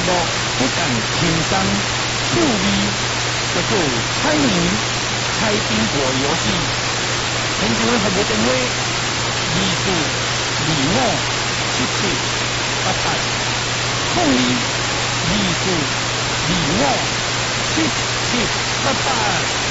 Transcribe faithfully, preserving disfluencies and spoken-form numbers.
目不但轻松趣味，还做猜谜、猜宾果游戏。现场服务电话：二四二五七七八八，空二二四二五七七八八。